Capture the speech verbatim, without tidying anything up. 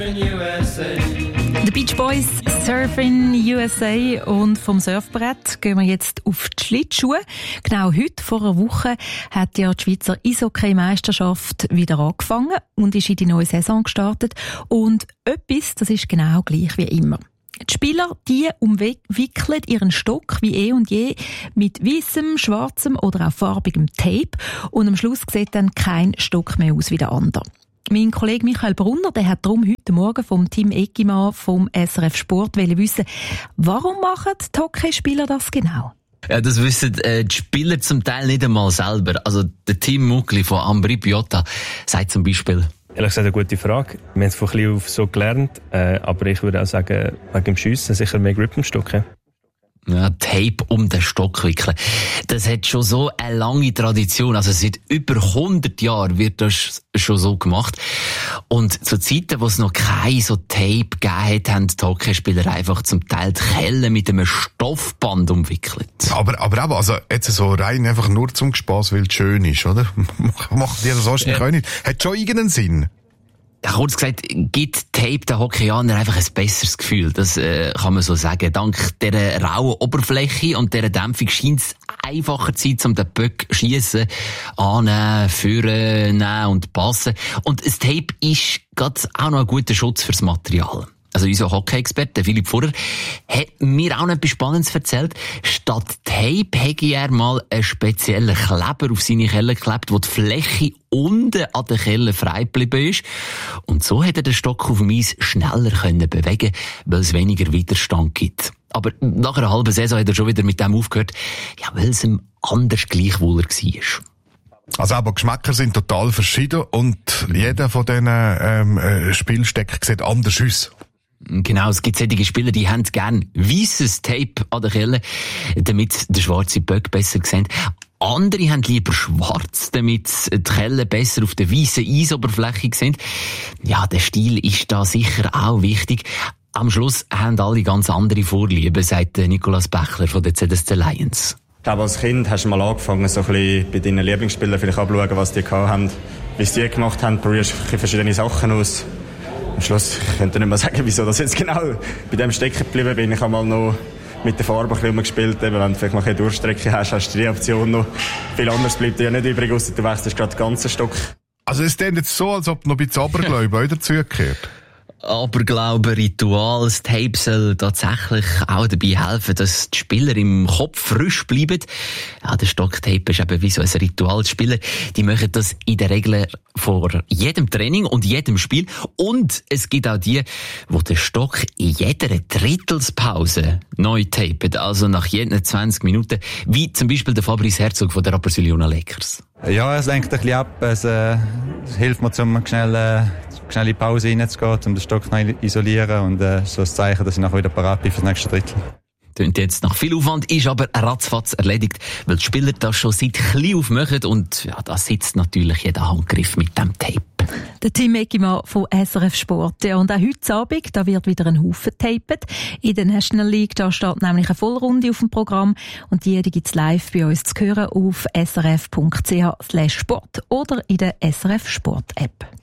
The Beach Boys, Surfing U S A, und vom Surfbrett gehen wir jetzt auf die Schlittschuhe. Genau heute, vor einer Woche, hat ja die Schweizer Eishockey-Meisterschaft wieder angefangen und ist in die neue Saison gestartet. Und etwas, das ist genau gleich wie immer. Die Spieler, die umwickeln ihren Stock wie eh und je mit weissem, schwarzem oder auch farbigem Tape, und am Schluss sieht dann kein Stock mehr aus wie der andere. Mein Kollege Michael Brunner, der hat darum heute Morgen vom Team Ekimann vom S R F Sport wissen, warum machen die Hockeyspieler das genau? Ja, das wissen äh, die Spieler zum Teil nicht einmal selber. Also der Tim Muckli von Ambri Piotta sagt zum Beispiel: Ehrlich gesagt eine gute Frage. Wir haben es von klein auf so gelernt, äh, aber ich würde auch sagen, wegen dem Schiessen sicher mehr Grip im Stock. Ja. Ja, Tape um den Stock wickeln. Das hat schon so eine lange Tradition. Also seit über hundert Jahren wird das schon so gemacht. Und zu Zeiten, wo es noch kein so Tape gegeben hat, haben die Hockeyspieler einfach zum Teil die Kelle mit einem Stoffband umwickelt. Aber, aber auch, also, jetzt so rein einfach nur zum Spass, weil es schön ist, oder? Macht ihr das sonst ja nicht? Hat schon irgendeinen Sinn? Ja, kurz gesagt, gibt Tape den Hockeyanern einfach ein besseres Gefühl. Das äh, kann man so sagen. Dank dieser rauen Oberfläche und dieser Dämpfung scheint es einfacher zu sein, um den Böck schiessen, annehmen, führen, nehmen und passen. Und das Tape ist gerade auch noch ein guter Schutz fürs Material. Also unser Hockey-Experte, Philipp Furrer, hat mir auch noch etwas Spannendes erzählt. Statt Tape hätte er mal einen speziellen Kleber auf seine Kelle geklebt, wo die Fläche unten an der Kelle frei geblieben ist. Und so hätte er den Stock auf dem Eis schneller können bewegen, weil es weniger Widerstand gibt. Aber nach einer halben Saison hat er schon wieder mit dem aufgehört, ja, weil es ihm anders gleichwohler war. Also aber Geschmäcker sind total verschieden und jeder von diesen ähm, Spielstecken sieht anders aus. Genau, es gibt solche Spieler, die haben gern weisses Tape an der Kelle, damit der schwarze Böck besser sieht. Andere haben lieber schwarz, damit die Kelle besser auf der weißen Eisoberfläche sind. Ja, der Stil ist da sicher auch wichtig. Am Schluss haben alle ganz andere Vorlieben, sagt Nicolas Bechler von der Z S C Lions. Ich glaube, als Kind hast du mal angefangen, so ein bisschen bei deinen Lieblingsspielern vielleicht abzuschauen, was die gehabt haben, wie sie die gemacht haben, probierst verschiedene Sachen aus. Am Schluss, ich könnte nicht mehr sagen, wieso das jetzt genau bei dem stecken geblieben bin. Ich habe mal noch mit der Farbe ein bisschen gespielt. Eben, wenn du vielleicht mal eine Durchstrecke hast, hast du die Option noch. Viel anderes bleibt dir ja nicht übrig, ausser du wechselst gerade den ganzen Stock. Also es ist denn jetzt so, als ob noch ein bisschen Aberglaube dazugehört? Aberglaube, Ritual, das Tape soll tatsächlich auch dabei helfen, dass die Spieler im Kopf frisch bleiben. Ja, der Stocktape ist eben wie so ein Ritual. Die Spieler, die machen das in der Regel vor jedem Training und jedem Spiel. Und es gibt auch die, die den Stock in jeder Drittelspause neu tapen. Also nach jeden zwanzig Minuten. Wie zum Beispiel der Fabrice Herzog von der Rapperswil-Jona Lakers. Ja, es lenkt ein bisschen ab. Es, äh, es hilft mir, um schnell, äh, schnell in die Pause reinzugehen, um den Stock zu isolieren. Und äh, so ein Zeichen, dass ich nachher wieder parat bin für das nächste Drittel. Klingt jetzt nach viel Aufwand, ist aber ratzfatz erledigt, weil die Spieler das schon seit klein auf machen. Und ja, da sitzt natürlich jeder Handgriff mit dem Tape. Der Tim Ekimann von S R F Sport. Ja, und auch heute Abend, da wird wieder ein Haufen tapet. In der National League, da steht nämlich eine Vollrunde auf dem Programm. Und die, die gibt's live bei uns zu hören auf srf punkt c h slash sport oder in der S R F Sport App.